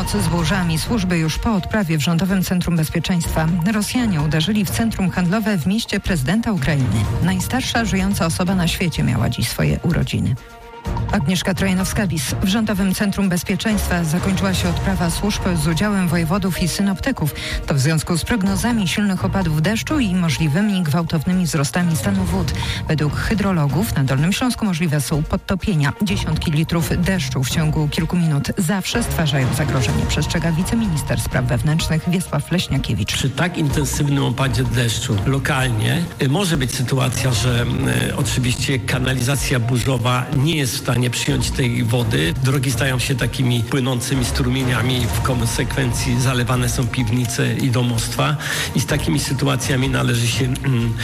nocy z burzami. Służby już po odprawie w Rządowym Centrum Bezpieczeństwa. Rosjanie uderzyli w centrum handlowe w mieście prezydenta Ukrainy. Najstarsza żyjąca osoba na świecie miała dziś swoje urodziny. Agnieszka Trojanowska-Bis. W Rządowym Centrum Bezpieczeństwa zakończyła się odprawa służb z udziałem wojewodów i synoptyków. To w związku z prognozami silnych opadów deszczu i możliwymi gwałtownymi wzrostami stanu wód. Według hydrologów na Dolnym Śląsku możliwe są podtopienia. Dziesiątki litrów deszczu w ciągu kilku minut zawsze stwarzają zagrożenie, przestrzega wiceminister spraw wewnętrznych Wiesław Leśniakiewicz. Przy tak intensywnym opadzie deszczu lokalnie może być sytuacja, że oczywiście kanalizacja burzowa nie jest w stanie przyjąć tej wody. Drogi stają się takimi płynącymi strumieniami. W konsekwencji zalewane są piwnice i domostwa. I z takimi sytuacjami należy się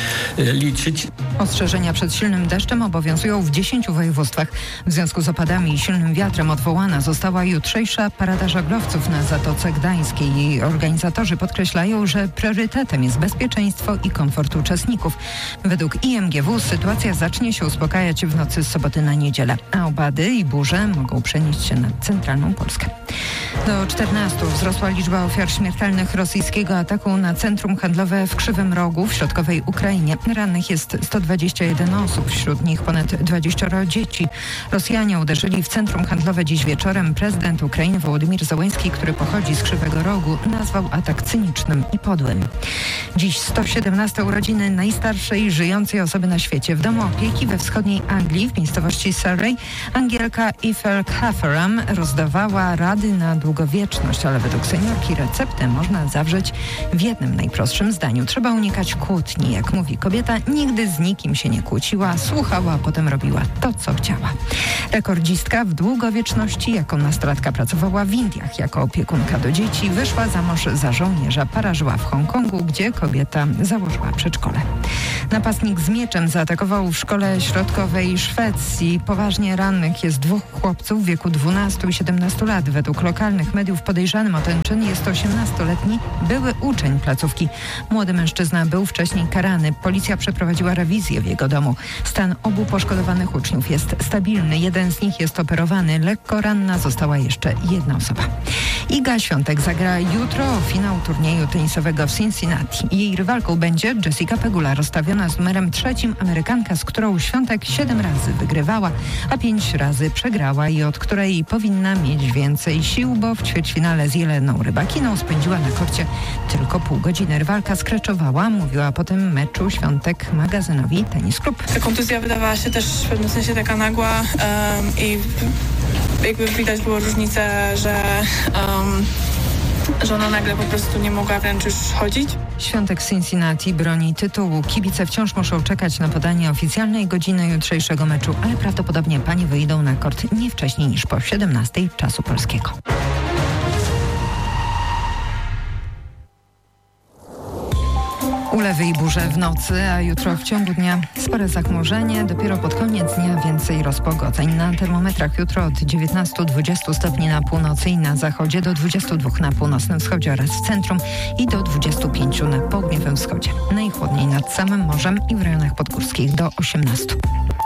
liczyć. Ostrzeżenia przed silnym deszczem obowiązują w 10 województwach. W związku z opadami i silnym wiatrem odwołana została jutrzejsza parada żaglowców na Zatoce Gdańskiej. Jej organizatorzy podkreślają, że priorytetem jest bezpieczeństwo i komfort uczestników. Według IMGW sytuacja zacznie się uspokajać w nocy z soboty na niedzielę, a opady i burze mogą przenieść się nad centralną Polskę. Do 14 wzrosła liczba ofiar śmiertelnych rosyjskiego ataku na centrum handlowe w Krzywym Rogu w środkowej Ukrainie. Rannych jest 121 osób, wśród nich ponad 20 dzieci. Rosjanie uderzyli w centrum handlowe dziś wieczorem. Prezydent Ukrainy Wołodymyr Zełenski, który pochodzi z Krzywego Rogu, nazwał atak cynicznym i podłym. Dziś 117 urodziny najstarszej żyjącej osoby na świecie. W domu opieki we wschodniej Anglii, w miejscowości Surrey, Angielka Ethel Catherham rozdawała rady na długowieczność, ale według seniorki receptę można zawrzeć w jednym najprostszym zdaniu. Trzeba unikać kłótni. Jak mówi kobieta, nigdy z nikim się nie kłóciła, słuchała, a potem robiła to, co chciała. Rekordzistka w długowieczności jako nastolatka pracowała w Indiach. Jako opiekunka do dzieci wyszła za mąż za żołnierza. Para żyła w Hongkongu, gdzie kobieta założyła przedszkole. Napastnik z mieczem zaatakował w szkole środkowej Szwecji. Poważnie rannych jest 2 chłopców w wieku 12 i 17 lat. Według lokalnych mediów podejrzanym o ten czyn jest 18-letni były uczeń placówki. Młody mężczyzna był wcześniej karany. Policja przeprowadziła rewizję w jego domu. Stan obu poszkodowanych uczniów jest stabilny. Jeden z nich jest operowany. Lekko ranna została jeszcze jedna osoba. Iga Świątek zagra jutro finał turnieju tenisowego w Cincinnati. Jej rywalką będzie Jessica Pegula, rozstawiona z numerem 3, Amerykanka, z którą Świątek 7 razy wygrywała, a 5 razy przegrała i od której powinna mieć więcej sił, bo w ćwierćfinale z Jeleną Rybakiną spędziła na korcie tylko pół godziny. Rywalka skreczowała, mówiła po tym meczu Świątek magazynowi Tenis Klub. Ta kontuzja wydawała się też w pewnym sensie taka nagła i jakby widać było różnicę, że ona nagle po prostu nie mogła wręcz już chodzić. Świątek z Cincinnati broni tytułu. Kibice wciąż muszą czekać na podanie oficjalnej godziny jutrzejszego meczu, ale prawdopodobnie panie wyjdą na kort nie wcześniej niż po 17 czasu polskiego. Ulewy i burze w nocy, a jutro w ciągu dnia spore zachmurzenie. Dopiero pod koniec dnia więcej rozpogodzeń. Na termometrach jutro od 19-20 stopni na północy i na zachodzie, do 22 na północnym wschodzie oraz w centrum i do 25 na południowym wschodzie. Najchłodniej nad samym morzem i w rejonach podgórskich do 18.